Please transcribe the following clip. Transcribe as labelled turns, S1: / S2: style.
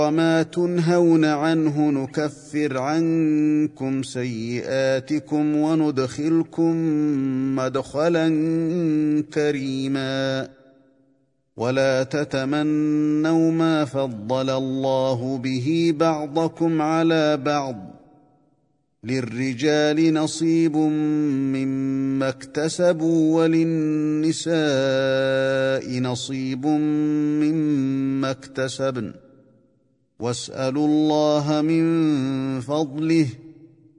S1: وما تنهون عنه نكفر عنكم سيئاتكم وندخلكم مدخلا كريما ولا تتمنوا ما فضل الله به بعضكم على بعض للرجال نصيب مما اكتسبوا وللنساء نصيب مما اكتسبن واسألوا الله من فضله